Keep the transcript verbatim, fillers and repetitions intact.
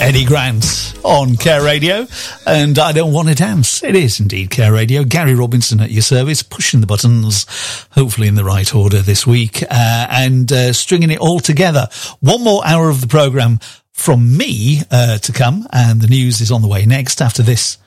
Eddie Grant on Care Radio, and I Don't Want to Dance. It is indeed Care Radio. Gary Robinson at your service, pushing the buttons, hopefully in the right order this week, uh, and uh, stringing it all together. One more hour of the programme from me uh, to come, and the news is on the way next after this